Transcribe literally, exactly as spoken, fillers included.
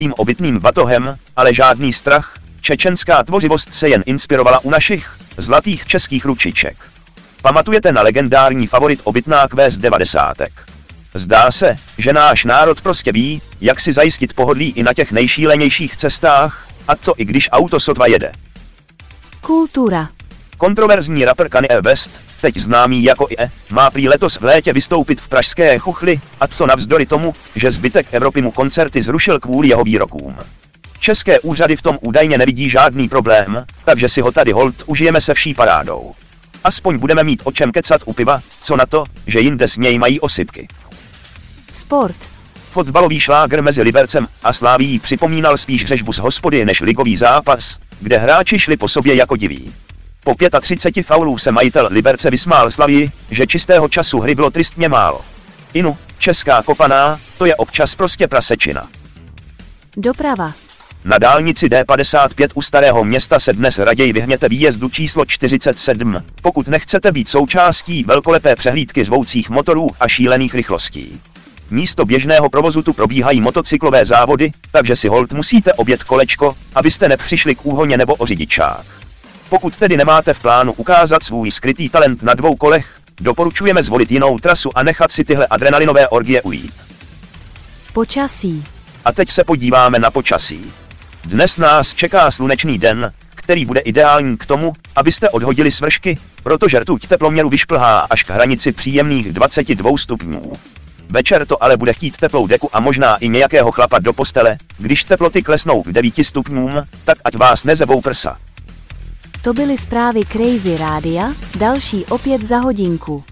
tím obytným batohem, ale žádný strach, čečenská tvořivost se jen inspirovala u našich, zlatých českých ručiček. Pamatujete na legendární favorit obytná Q Z devadesát? Zdá se, že náš národ prostě ví, jak si zajistit pohodlí i na těch nejšílenějších cestách, a to i když auto sotva jede. Kultura. Kontroverzní rapper Kanye West, teď známý jako I E, má prý letos v létě vystoupit v pražské Chuchli, a to navzdory tomu, že zbytek Evropy mu koncerty zrušil kvůli jeho výrokům. České úřady v tom údajně nevidí žádný problém, takže si ho tady hold užijeme se vší parádou. Aspoň budeme mít o čem kecat u piva, co na to, že jinde z něj mají osypky. Sport. Fotbalový šlágr mezi Libercem a Slavií připomínal spíš řežbu z hospody než ligový zápas, kde hráči šli po sobě jako diví. Po třiceti pěti faulů se majitel Liberce vysmál Slavii, že čistého času hry bylo tristně málo. Inu, česká kopaná, to je občas prostě prasečina. Doprava. Na dálnici D padesát pět u Starého Města se dnes raději vyhněte výjezdu číslo čtyřicet sedm, pokud nechcete být součástí velkolepé přehlídky řvoucích motorů a šílených rychlostí. Místo běžného provozu tu probíhají motocyklové závody, takže si holt musíte objet kolečko, abyste nepřišli k úhoně nebo o řidičák. Pokud tedy nemáte v plánu ukázat svůj skrytý talent na dvou kolech, doporučujeme zvolit jinou trasu a nechat si tyhle adrenalinové orgie ujít. Počasí. A teď se podíváme na počasí. Dnes nás čeká slunečný den, který bude ideální k tomu, abyste odhodili svršky, protože rtuť teploměru vyšplhá až k hranici příjemných dvaceti dvou stupňů. Večer to ale bude chtít teplou deku a možná i nějakého chlapa do postele, když teploty klesnou k devíti stupňům, tak ať vás nezebou prsa. To byly zprávy Crazy Rádia, další opět za hodinku.